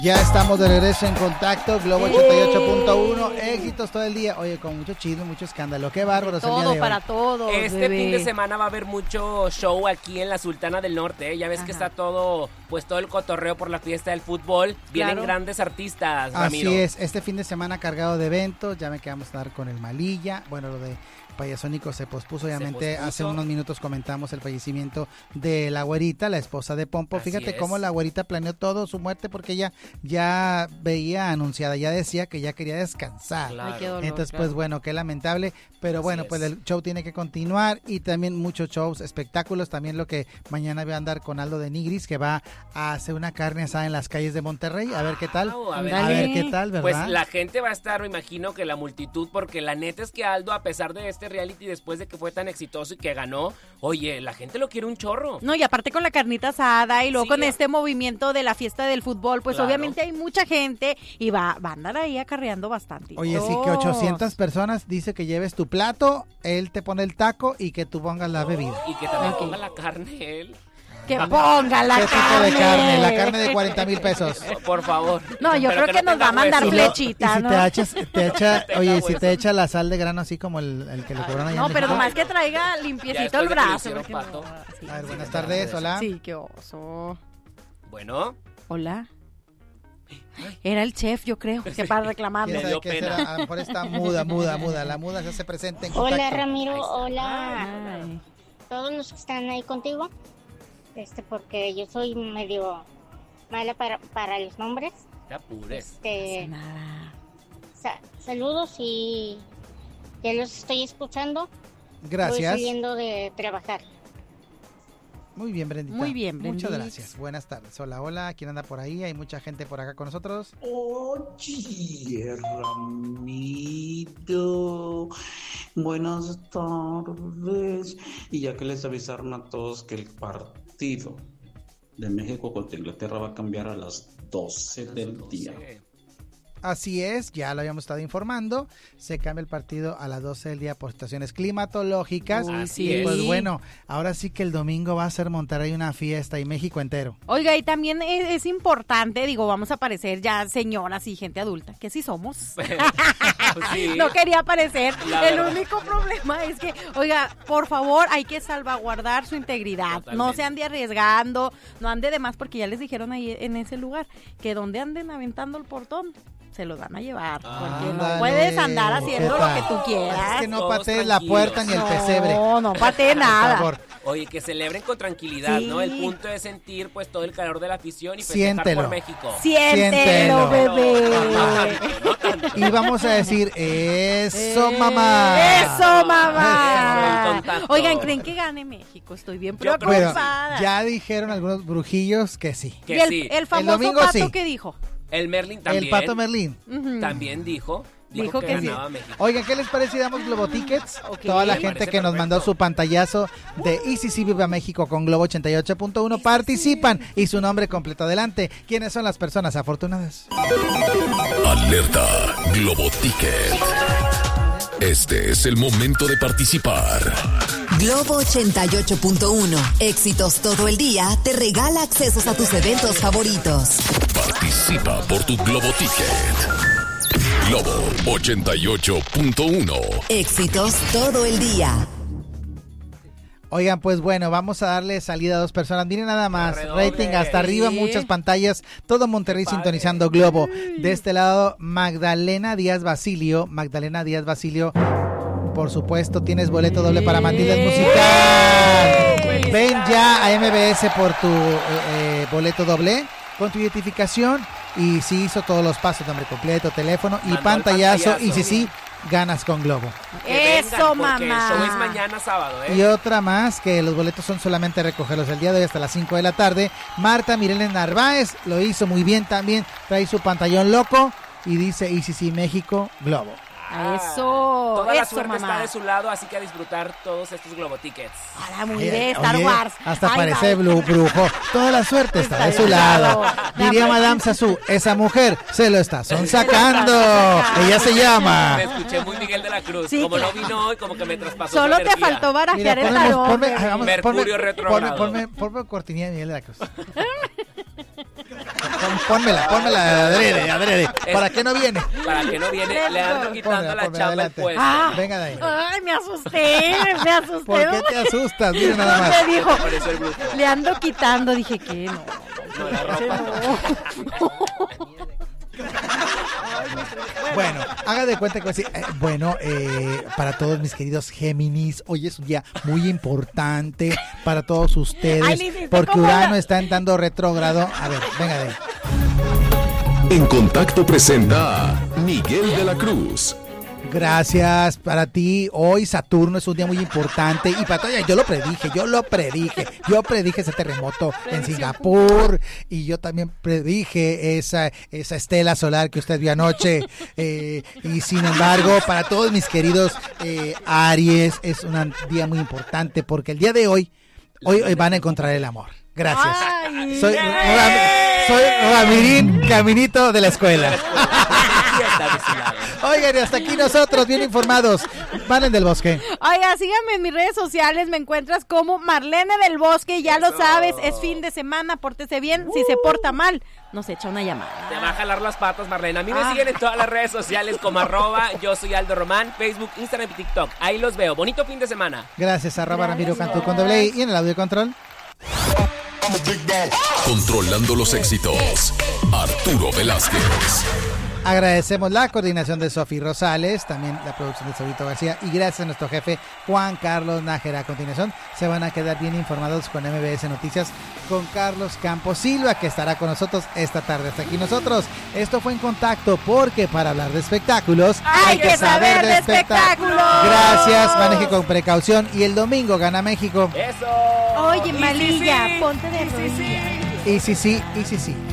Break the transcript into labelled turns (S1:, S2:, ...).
S1: Ya estamos de regreso en Contacto, Globo 88.1, éxitos todo el día. Oye, con mucho chisme, mucho escándalo. Qué bárbaros el día de hoy.
S2: Todo para todos,
S3: Fin de semana va a haber mucho show aquí en la Sultana del Norte, ¿eh? Ya ves que está todo, pues todo el cotorreo por la fiesta del fútbol. Vienen grandes artistas, Ramiro.
S1: Así es, este fin de semana cargado de eventos, ya me quedamos a dar con el Malilla, bueno, lo de Payasónico se pospuso, obviamente. Hace unos minutos comentamos el fallecimiento de la güerita, la esposa de Pompo. Fíjate cómo la güerita planeó todo su muerte porque ella ya veía anunciada, ya decía que ya quería descansar.
S2: Ay, qué dolor,
S1: entonces, pues bueno, qué lamentable, pero bueno, pues el show tiene que continuar y también muchos shows, espectáculos, también lo que mañana voy a andar con Aldo de Nigris, que va a hacer una carne asada en las calles de Monterrey, a ver qué tal, a ver qué tal, ¿verdad?
S3: Pues la gente va a estar, me imagino que la multitud, porque la neta es que Aldo, a pesar de este reality, después de que fue tan exitoso y que ganó, oye, la gente lo quiere un chorro.
S2: No, y aparte con la carnita asada y luego con este movimiento de la fiesta del fútbol, pues obviamente hay mucha gente y va a andar ahí acarreando bastante.
S1: Oye, sí que 800 personas, dice que lleves tu plato, él te pone el taco y que tú pongas la bebida.
S3: Y que también ponga la carne él.
S2: Que ponga la
S1: ¿Qué
S2: carne?
S1: tipo de carne? La carne de 40,000 pesos.
S3: Por favor.
S2: No, yo creo que nos va a mandar flechita,
S1: ¿no? Y si te echa, oye, si te echa la sal de grano así como el que le cobraron allá.
S2: No, pero nomás que traiga limpiecito el brazo.
S1: A ver, buenas tardes, hola.
S2: Sí, qué oso.
S3: Bueno.
S2: Hola. Era el chef, yo creo, que para reclamarle.
S1: Me dio pena. A lo mejor está muda. La muda se hace presente en Contacto.
S4: Hola, Ramiro, hola. Ay. Todos los que están ahí contigo. Porque yo soy medio mala para los nombres.
S3: Te apures.
S4: Saludos y ya los estoy escuchando.
S1: Gracias.
S4: Voy saliendo de trabajar.
S1: Muy bien, Brendita.
S2: Muy bien, Brendita.
S1: Muchas gracias. Buenas tardes. Hola. ¿Quién anda por ahí? Hay mucha gente por acá con nosotros.
S5: Oye, Ramiro. Buenas tardes. Y ya que les avisaron a todos que el partido de México contra Inglaterra va a cambiar a las 12 del día.
S1: Así es, ya lo habíamos estado informando. Se cambia el partido a las 12 del día por situaciones climatológicas.
S3: Así es.
S1: Pues bueno, ahora sí que el domingo va a ser Monterrey una fiesta y México entero.
S2: Oiga, y también es importante, vamos a parecer ya señoras y gente adulta, que sí somos. Sí. No quería aparecer. El único problema es que, oiga, por favor, hay que salvaguardar su integridad. Totalmente. No se ande arriesgando, no ande de más, porque ya les dijeron ahí en ese lugar que donde anden aventando el portón, se los van a llevar, porque no puedes andar haciendo lo que tú quieras.
S1: Es que no patees la puerta ni el pesebre.
S2: No patees nada.
S1: Por favor.
S3: Oye, que celebren con tranquilidad, ¿no? El punto es sentir pues todo el calor de la afición y festejar por México.
S2: Siéntelo, bebé.
S1: Y vamos a decir, eso, mamá.
S2: Eso, mamá. Oigan, ¿creen que gane México? Estoy bien preocupada.
S1: Bueno, ya dijeron algunos brujillos que sí.
S2: ¿Y el famoso pato qué dijo?
S3: El Merlin también.
S1: El Pato Merlín.
S3: También dijo
S2: que
S3: ganaba México.
S1: Oigan, ¿qué les parece si damos Globo Tickets? Toda la gente que nos mandó su pantallazo de Y si Viva México con Globo 88.1 participan y su nombre completo. Adelante. ¿Quiénes son las personas afortunadas?
S6: Alerta Globo Ticket. Este es el momento de participar.
S7: Globo 88.1, éxitos todo el día, te regala accesos a tus eventos favoritos.
S6: Participa por tu Globo Ticket. Globo 88.1,
S7: éxitos todo el día.
S1: Oigan, pues bueno, vamos a darle salida a dos personas. Miren nada más, rating hasta arriba, muchas pantallas, todo Monterrey sintonizando Globo. De este lado, Magdalena Díaz Basilio, por supuesto, tienes boleto doble para Matildas Musical. Ven ya a MBS por tu boleto doble con tu identificación y si hizo todos los pasos, nombre completo, teléfono y pantallazo. Y si ganas con Globo.
S2: Eso, mamá.
S3: El show es mañana sábado,
S1: Y otra más, que los boletos son solamente recogerlos el día de hoy hasta las 5 de la tarde. Marta Mirela Narváez lo hizo muy bien también. Trae su pantallón loco y dice ICC México Globo.
S2: Eso.
S3: Toda la
S2: eso,
S3: suerte
S2: mamá.
S3: está de su lado, así que a disfrutar todos estos Globo Tickets.
S2: Hola, muy de Star Wars.
S1: Hasta parece brujo. Toda la suerte está de su lado. Diría Madame Sassou, esa mujer se lo está sonsacando. Ella se llama.
S3: Me escuché muy Miguel de la Cruz. Sí, como no vino hoy, como que me traspasó.
S2: Solo te faltó barajear el tarot.
S3: Mercurio retrogrado.
S1: Ponme cortinilla de Miguel de la Cruz. Pónmela adrede. ¿Para qué no viene?
S3: Para que no viene, le ando quitando la chamba al puesto.
S1: Venga de ahí.
S2: Ay, me asusté.
S1: ¿Por qué te asustas? Mira nada más.
S2: Me dijo, le ando quitando, dije que no.
S3: No, la ropa.
S1: Bueno, haga de cuenta que para todos mis queridos Géminis, hoy es un día muy importante para todos ustedes, porque Urano está entrando retrógrado. A ver, venga de ahí.
S6: En Contacto presenta Miguel de la Cruz.
S1: Gracias para ti. Hoy Saturno es un día muy importante y para todo, yo lo predije ese terremoto en Singapur y yo también predije esa estela solar que usted vio anoche y sin embargo para todos mis queridos Aries es un día muy importante porque el día de hoy van a encontrar el amor. Gracias.
S2: Ay,
S1: soy Ramirín, caminito de la escuela. Oigan, y hasta aquí nosotros, bien informados. Valen del Bosque.
S2: Oiga, síganme en mis redes sociales, me encuentras como Marlene del Bosque, ya lo sabes, es fin de semana, pórtese bien, si se porta mal, nos echa una llamada.
S3: Te va a jalar las patas, Marlene. A mí me siguen en todas las redes sociales como yo soy Aldo Román, Facebook, Instagram y TikTok. Ahí los veo. Bonito fin de semana.
S1: Gracias, Ramiro Cantú con doble I y en el audio control.
S6: Controlando los éxitos, Arturo Velázquez.
S1: Agradecemos la coordinación de Sofi Rosales, también la producción de Saurito García y gracias a nuestro jefe Juan Carlos Nájera. A continuación se van a quedar bien informados con MBS Noticias con Carlos Campos Silva, que estará con nosotros esta tarde. Hasta aquí nosotros. Esto fue En Contacto, porque para hablar de espectáculos
S2: hay que saber de espectáculos.
S1: Gracias, maneje con precaución y el domingo gana México.
S3: Eso.
S2: Oye, Malilla, ponte de rodillas.
S1: Y sí.